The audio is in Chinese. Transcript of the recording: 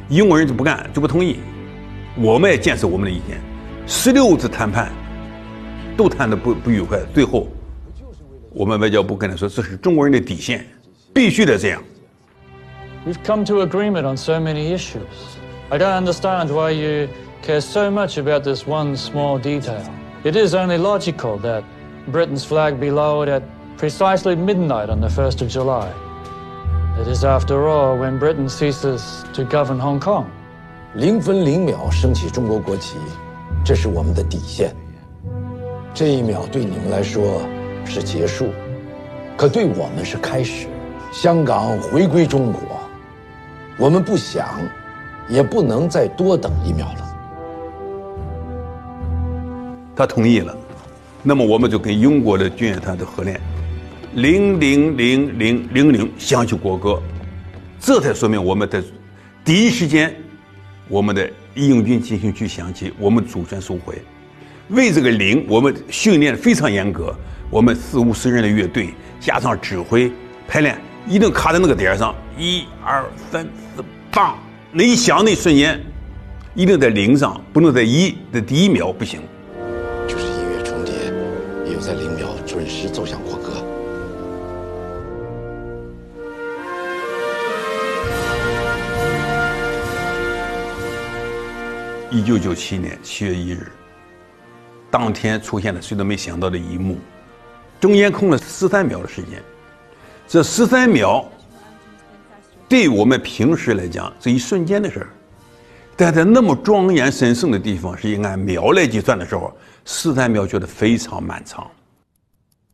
英国人就不干，就不同意。我们也坚持我们的意见，16次谈判都谈得不愉快，最后我们外交部跟他说，这是中国人的底线，必须得这样。 We've come to agreement on so many issues. I don't understand why you care so much about this one small detail. It is only logical that Britain's flag be lowered at precisely midnight on the 1st of July. It is, after all, when Britain ceases to govern Hong Kong. 0分0秒升起中国国旗，这是我们的底线。这一秒对你们来说是结束，可对我们是开始。香港回归中国，我们不想，也不能再多等1秒了。 他同意了，那么我们就跟英国的军乐团的合练，000000响起国歌，这才说明我们的第一时间，我们的义勇军进行曲响起，我们主权收回。为这个0，我们训练非常严格，我们40-50人的乐队加上指挥排练，一定卡在那个点上，1、2、3、4，棒！那一响那一瞬间，一定在0上，不能在1的第1秒不行。 就是音乐重叠，也有在0秒准时奏响国歌。 1997年7月1日，当天出现了谁都没想到的一幕，中间空了13秒的时间，这13秒对我们平时来讲是一瞬间的事儿，但在那么庄严神圣的地方，是以按秒来计算的时候，13秒觉得非常漫长。